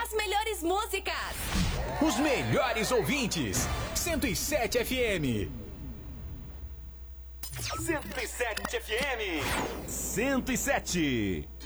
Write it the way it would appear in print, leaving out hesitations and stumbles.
As melhores músicas. Os melhores ouvintes. 107 FM. 107 FM. 107.